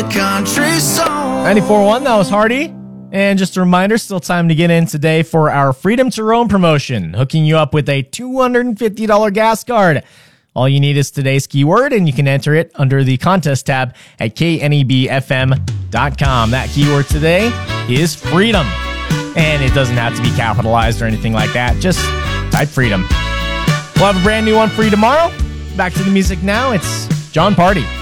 a country song. 94.1, that was Hardy. And just a reminder, still time to get in today for our Freedom to Roam promotion, hooking you up with a $250 gas card. All you need is today's keyword, and you can enter it under the contest tab at knebfm.com. That keyword today is freedom. And it doesn't have to be capitalized or anything like that. Just type freedom. We'll have a brand new one for you tomorrow. Back to the music now. It's Jon Pardi.